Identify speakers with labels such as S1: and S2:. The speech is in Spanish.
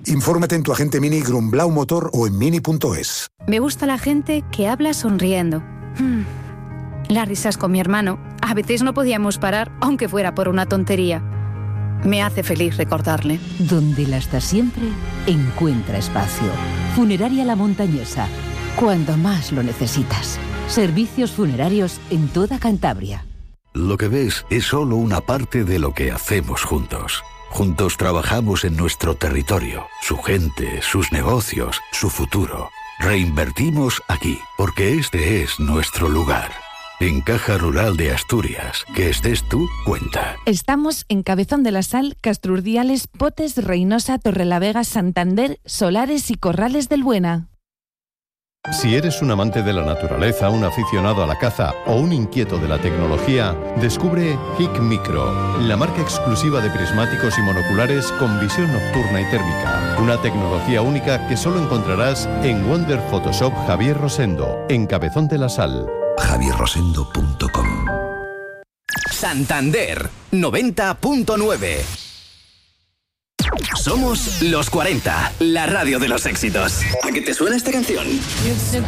S1: Infórmate en tu agente Mini Grumblau Motor o en mini.es.
S2: Me gusta la gente que habla sonriendo. Las risas con mi hermano. A veces no podíamos parar, aunque fuera por una tontería. Me hace feliz recordarle.
S3: Donde la está siempre, encuentra espacio. Funeraria La Montañesa. Cuando más lo necesitas. Servicios funerarios en toda Cantabria.
S4: Lo que ves es solo una parte de lo que hacemos juntos. Juntos trabajamos en nuestro territorio, su gente, sus negocios, su futuro. Reinvertimos aquí, porque este es nuestro lugar. En Caja Rural de Asturias, que estés tú, cuenta.
S5: Estamos en Cabezón de la Sal, Castrurdiales, Potes, Reynosa, Torrelavega, Santander, Solares y Corrales del Buena.
S6: Si eres un amante de la naturaleza, un aficionado a la caza o un inquieto de la tecnología, descubre HIC Micro, la marca exclusiva de prismáticos y monoculares con visión nocturna y térmica. Una tecnología única que solo encontrarás en Wonder Photoshop Javier Rosendo, en Cabezón de la Sal.
S7: javierrosendo.com.
S8: Santander 90.9. Somos los 40, la radio de los éxitos. ¿A qué te suena esta canción?